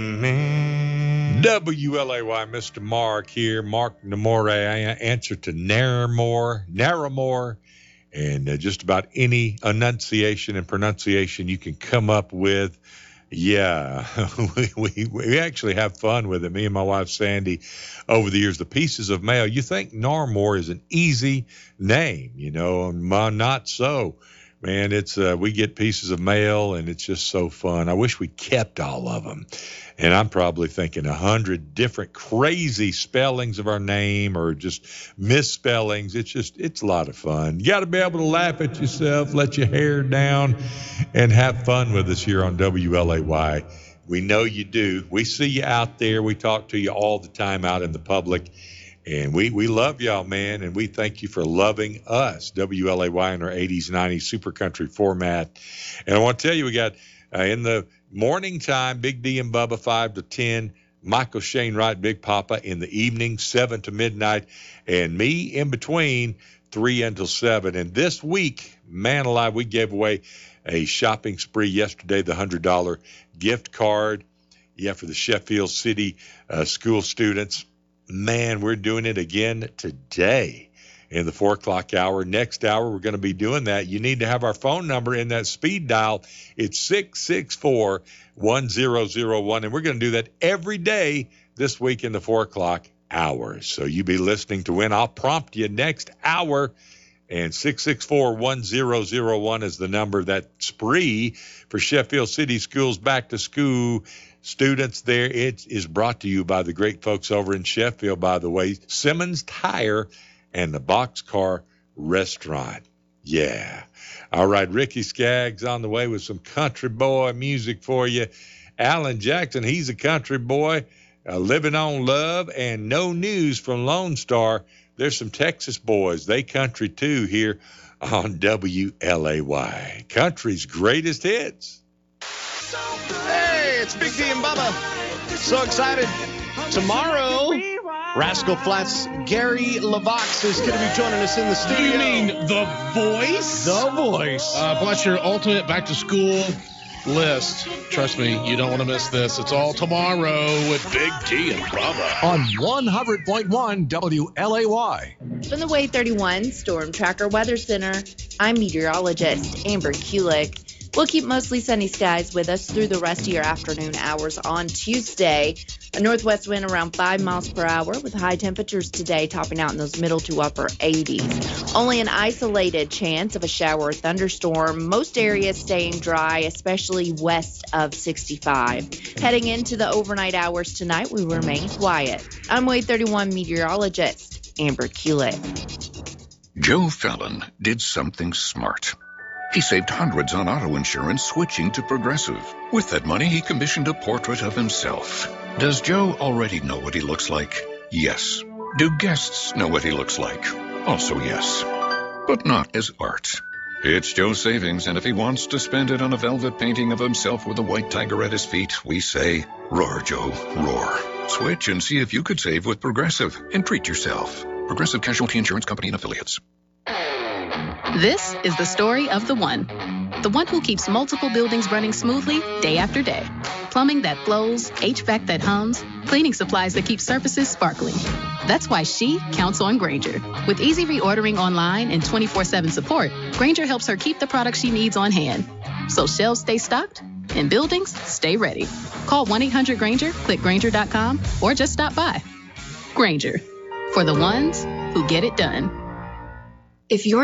WLAY, Mr. Mark here. Mark Namore. I answer to Naramore, and just about any enunciation and pronunciation you can come up with. Yeah, we actually have fun with it, me and my wife Sandy, over the years. The pieces of mail, you think Narmore is an easy name, not so. Man, it's we get pieces of mail, and it's just so fun. I wish we kept all of them. And I'm probably thinking 100 different crazy spellings of our name or just misspellings. It's a lot of fun. You got to be able to laugh at yourself, let your hair down, and have fun with us here on WLAY. We know you do. We see you out there. We talk to you all the time out in the public. And we love y'all, man, and we thank you for loving us, WLAY in our 80s, 90s super country format. And I want to tell you, we got in the morning time, Big D and Bubba, 5 to 10, Michael Shane Wright, Big Papa in the evening, 7 to midnight, and me in between, 3 until 7. And this week, man alive, we gave away a shopping spree yesterday, the $100 gift card, for the Sheffield City school students. Man, we're doing it again today in the 4 o'clock hour. Next hour, we're going to be doing that. You need to have our phone number in that speed dial. It's 664-1001, and we're going to do that every day this week in the 4 o'clock hour. So you be listening to win. I'll prompt you next hour, and 664-1001 is the number. That spree for Sheffield City Schools back to school students there. It is brought to you by the great folks over in Sheffield, by the way, Simmons Tire and the Boxcar Restaurant. Yeah. All right, Ricky Skaggs on the way with some country boy music for you. Alan Jackson, he's a country boy, living on love and no news from Lone Star. There's some Texas boys. They country too here on WLAY. Country's greatest hits. Hey, it's Big D and Bubba. So excited. Tomorrow, Rascal Flatts Gary LaVox is going to be joining us in the studio. You mean The Voice? The Voice. Plus your ultimate back-to-school list. Trust me, you don't want to miss this. It's all tomorrow with Big D and Bubba. On 100.1 WLAY. From the Way 31 Storm Tracker Weather Center, I'm meteorologist Amber Kulik. We'll keep mostly sunny skies with us through the rest of your afternoon hours on Tuesday. A northwest wind around 5 miles per hour with high temperatures today topping out in those middle to upper 80s. Only an isolated chance of a shower or thunderstorm. Most areas staying dry, especially west of 65. Heading into the overnight hours tonight, we remain quiet. I'm Way 31 meteorologist Amber Kulik. Joe Fallon did something smart. He saved hundreds on auto insurance switching to Progressive. With that money, he commissioned a portrait of himself. Does Joe already know what he looks like? Yes. Do guests know what he looks like? Also yes. But not as art. It's Joe's savings, and if he wants to spend it on a velvet painting of himself with a white tiger at his feet, we say, roar, Joe, roar. Switch and see if you could save with Progressive and treat yourself. Progressive Casualty Insurance Company and Affiliates. This is the story of the one who keeps multiple buildings running smoothly day after day. Plumbing that flows, HVAC that hums, cleaning supplies that keep surfaces sparkling. That's why she counts on Grainger. With easy reordering online and 24/7 support, Grainger helps her keep the products she needs on hand. So shelves stay stocked and buildings stay ready. Call 1-800-GRAINGER, click Grainger.com, or just stop by. Grainger, for the ones who get it done. If you're